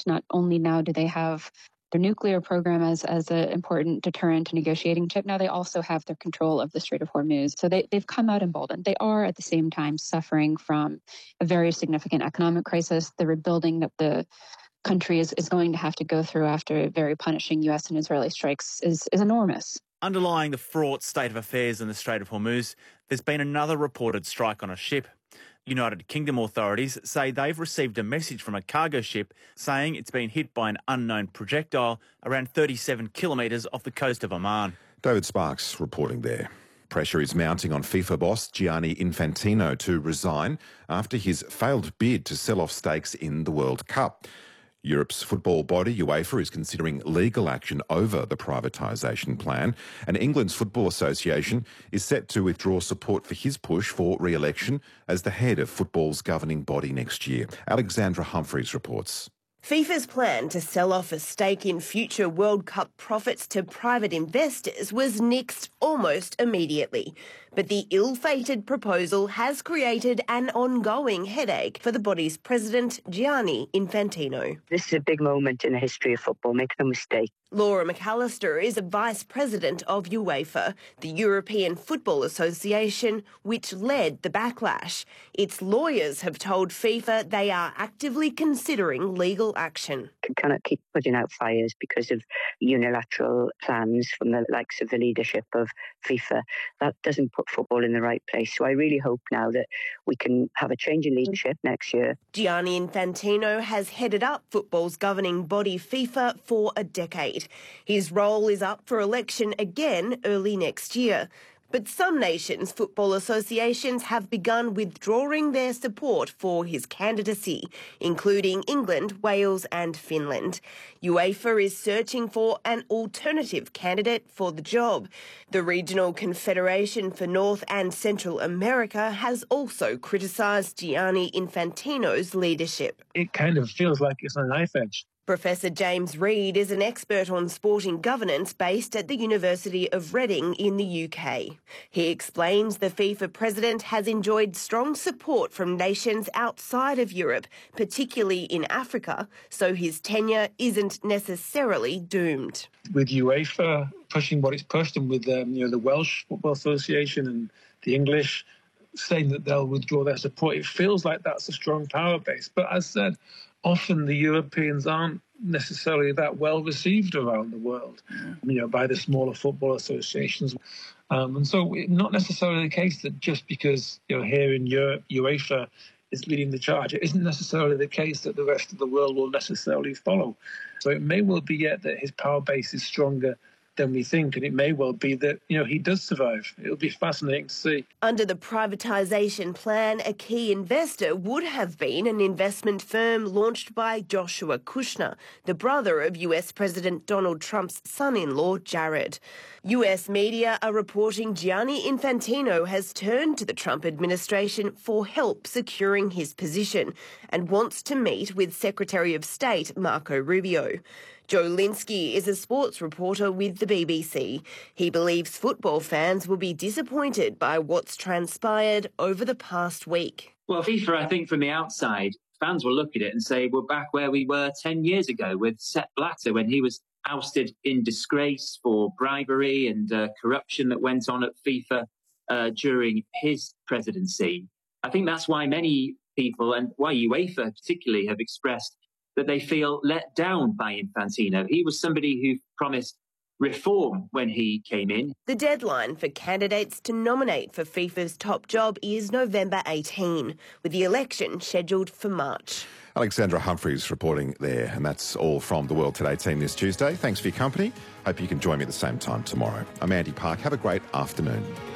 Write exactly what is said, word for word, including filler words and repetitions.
Not only now do they have their nuclear program as, as an important deterrent and negotiating chip, now they also have their control of the Strait of Hormuz. So they, they've come out emboldened. They are at the same time suffering from a very significant economic crisis. The rebuilding that the country is, is going to have to go through after very punishing U S and Israeli strikes is, is enormous. Underlying the fraught state of affairs in the Strait of Hormuz, there's been another reported strike on a ship. United Kingdom authorities say they've received a message from a cargo ship saying it's been hit by an unknown projectile around thirty-seven kilometres off the coast of Oman. David Sparks reporting there. Pressure is mounting on FIFA boss Gianni Infantino to resign after his failed bid to sell off stakes in the World Cup. Europe's football body, UEFA, is considering legal action over the privatisation plan, and England's Football Association is set to withdraw support for his push for re-election as the head of football's governing body next year. Alexandra Humphreys reports. FIFA's plan to sell off a stake in future World Cup profits to private investors was nixed almost immediately. But the ill-fated proposal has created an ongoing headache for the body's president, Gianni Infantino. This is a big moment in the history of football, make no mistake. Laura McAllister is a vice president of UEFA, the European Football Association, which led the backlash. Its lawyers have told FIFA they are actively considering legal action. We cannot keep putting out fires because of unilateral plans from the likes of the leadership of FIFA. That doesn't put football in the right place. So I really hope now that we can have a change in leadership next year. Gianni Infantino has headed up football's governing body FIFA for a decade. His role is up for election again early next year. But some nations' football associations have begun withdrawing their support for his candidacy, including England, Wales and Finland. UEFA is searching for an alternative candidate for the job. The Regional Confederation for North and Central America has also criticised Gianni Infantino's leadership. It kind of feels like it's on a knife edge. Professor James Reed is an expert on sporting governance based at the University of Reading in the U K. He explains the FIFA president has enjoyed strong support from nations outside of Europe, particularly in Africa, so his tenure isn't necessarily doomed. With UEFA pushing what it's pushed, and with um, you know the Welsh Football Association and the English saying that they'll withdraw their support, it feels like that's a strong power base. But as said, often the Europeans aren't necessarily that well received around the world, you know, by the smaller football associations. Um, and so it's not necessarily the case that just because, you know, here in Europe, UEFA is leading the charge, it isn't necessarily the case that the rest of the world will necessarily follow. So it may well be yet that his power base is stronger than we think, and it may well be that, you know, he does survive. It'll be fascinating to see. Under the privatisation plan, a key investor would have been an investment firm launched by Joshua Kushner, the brother of U S President Donald Trump's son-in-law, Jared. U S media are reporting Gianni Infantino has turned to the Trump administration for help securing his position and wants to meet with Secretary of State Marco Rubio. Joe Linsky is a sports reporter with the B B C. He believes football fans will be disappointed by what's transpired over the past week. Well, FIFA, I think from the outside, fans will look at it and say we're back where we were ten years ago with Sepp Blatter when he was ousted in disgrace for bribery and uh, corruption that went on at FIFA uh, during his presidency. I think that's why many people, and why UEFA particularly, have expressed that they feel let down by Infantino. He was somebody who promised reform when he came in. The deadline for candidates to nominate for FIFA's top job is November eighteenth, with the election scheduled for March. Alexandra Humphreys reporting there, and that's all from the World Today team this Tuesday. Thanks for your company. Hope you can join me at the same time tomorrow. I'm Andy Park. Have a great afternoon.